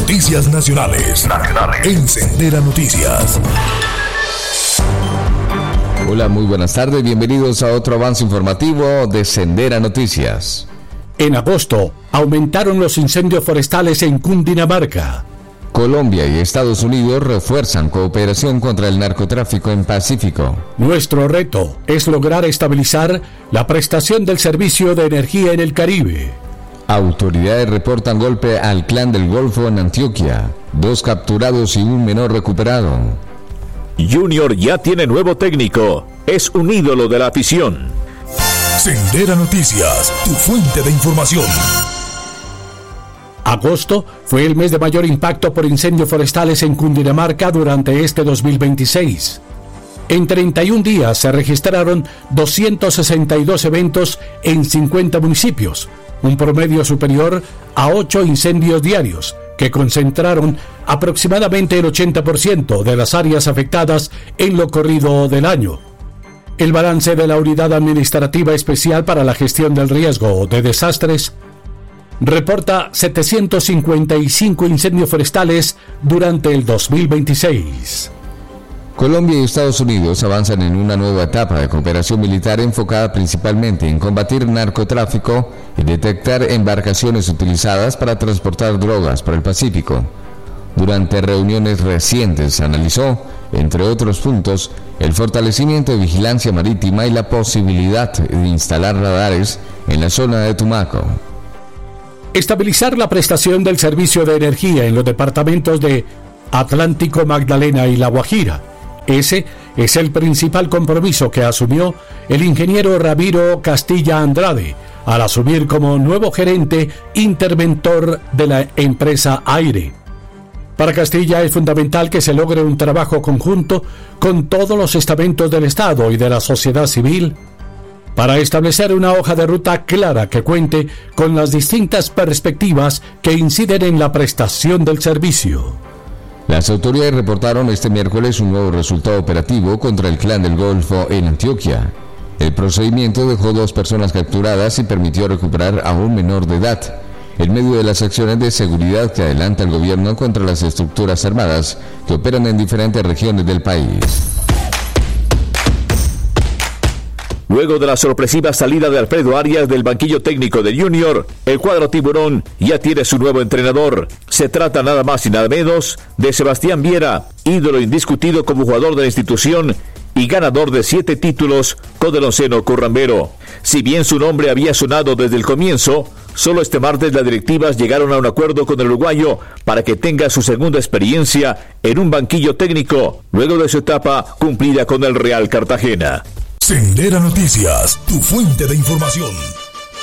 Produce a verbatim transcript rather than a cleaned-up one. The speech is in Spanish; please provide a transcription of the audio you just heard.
Noticias nacionales. Nacionales. En Sendera Noticias. Hola, muy buenas tardes. Bienvenidos a otro avance informativo de Sendera Noticias. En agosto, aumentaron los incendios forestales en Cundinamarca. Colombia y Estados Unidos refuerzan cooperación contra el narcotráfico en Pacífico. Nuestro reto es lograr estabilizar la prestación del servicio de energía en el Caribe. Autoridades reportan golpe al Clan del Golfo en Antioquia. Dos capturados y un menor recuperado. Junior ya tiene nuevo técnico. Es un ídolo de la afición. Sendera Noticias, tu fuente de información. Agosto fue el mes de mayor impacto por incendios forestales en Cundinamarca durante este dos mil veintiséis. En treinta y un días se registraron doscientos sesenta y dos eventos en cincuenta municipios, un promedio superior a ocho incendios diarios, que concentraron aproximadamente el ochenta por ciento de las áreas afectadas en lo corrido del año. El balance de la Unidad Administrativa Especial para la Gestión del Riesgo de Desastres reporta setecientos cincuenta y cinco incendios forestales durante el dos mil veintiséis. Colombia y Estados Unidos avanzan en una nueva etapa de cooperación militar enfocada principalmente en combatir narcotráfico y detectar embarcaciones utilizadas para transportar drogas por el Pacífico. Durante reuniones recientes se analizó, entre otros puntos, el fortalecimiento de vigilancia marítima y la posibilidad de instalar radares en la zona de Tumaco. Estabilizar la prestación del servicio de energía en los departamentos de Atlántico, Magdalena y La Guajira. Ese es el principal compromiso que asumió el ingeniero Ramiro Castilla Andrade al asumir como nuevo gerente interventor de la empresa Aire. Para Castilla es fundamental que se logre un trabajo conjunto con todos los estamentos del Estado y de la sociedad civil para establecer una hoja de ruta clara que cuente con las distintas perspectivas que inciden en la prestación del servicio. Las autoridades reportaron este miércoles un nuevo resultado operativo contra el Clan del Golfo en Antioquia. El procedimiento dejó dos personas capturadas y permitió recuperar a un menor de edad, en medio de las acciones de seguridad que adelanta el gobierno contra las estructuras armadas que operan en diferentes regiones del país. Luego de la sorpresiva salida de Alfredo Arias del banquillo técnico de Junior, el cuadro tiburón ya tiene su nuevo entrenador. Se trata nada más y nada menos de Sebastián Viera, ídolo indiscutido como jugador de la institución y ganador de siete títulos con el onceno currambero. Si bien su nombre había sonado desde el comienzo, solo este martes las directivas llegaron a un acuerdo con el uruguayo para que tenga su segunda experiencia en un banquillo técnico, luego de su etapa cumplida con el Real Cartagena. Sendera Noticias, tu fuente de información.